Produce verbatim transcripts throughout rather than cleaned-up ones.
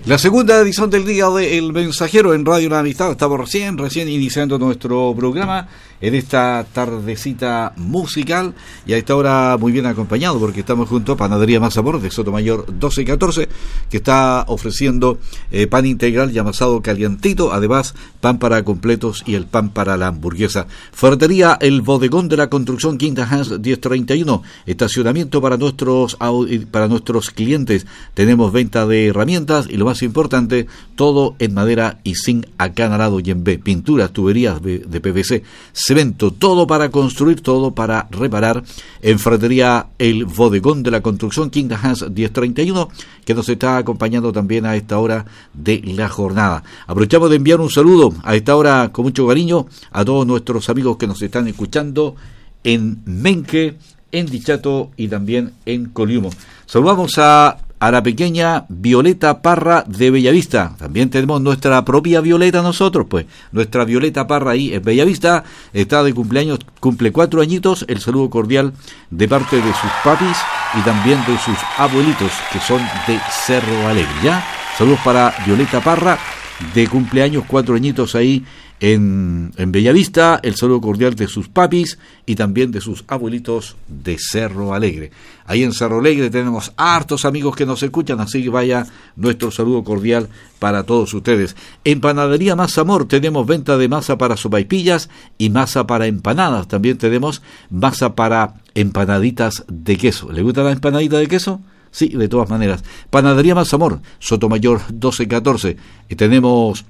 La segunda edición del día de El Mensajero en Radio La Amistad. Estamos recién, recién iniciando nuestro programa en esta tardecita musical y a esta hora muy bien acompañado porque estamos junto a Panadería Más Sabor de Sotomayor doce catorce, que está ofreciendo eh, pan integral y amasado calientito, además pan para completos y el pan para la hamburguesa. Ferretería El Bodegón de la Construcción, Quinta Hans diez treinta y uno, estacionamiento para nuestros para nuestros clientes. Tenemos venta de herramientas y lo más importante, todo en madera y zinc acanalado y en B, pinturas, tuberías de P V C, cemento, todo para construir, todo para reparar. En Ferretería El Bodegón de la Construcción, Quinta Hans diez treinta y uno, que nos está acompañando también a esta hora de la jornada. Aprovechamos de enviar un saludo a esta hora con mucho cariño a todos nuestros amigos que nos están escuchando en Menque, en Dichato y también en Coliumo. Saludamos a a la pequeña Violeta Parra de Bellavista. También tenemos nuestra propia Violeta nosotros, pues. Nuestra Violeta Parra ahí en Bellavista está de cumpleaños, cumple cuatro añitos. El saludo cordial de parte de sus papis y también de sus abuelitos, que son de Cerro Alegre, ¿ya? Saludos para Violeta Parra, de cumpleaños, cuatro añitos ahí en, en Bellavista. El saludo cordial de sus papis y también de sus abuelitos de Cerro Alegre. Ahí en Cerro Alegre tenemos hartos amigos que nos escuchan, así que vaya nuestro saludo cordial para todos ustedes. En Panadería Más Amor tenemos venta de masa para sopaipillas y masa para empanadas. También tenemos masa para empanaditas de queso. ¿Le gusta la empanadita de queso? Sí, de todas maneras. Panadería Más Amor, Sotomayor doce catorce. Y tenemos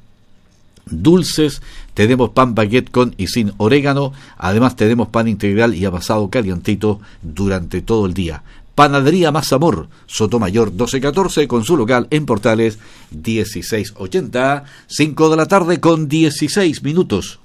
dulces, tenemos pan baguette con y sin orégano, además tenemos pan integral y amasado calientito durante todo el día. Panadería Más Amor, Sotomayor doce catorce, con su local en Portales dieciséis ochenta, cinco de la tarde con dieciséis minutos.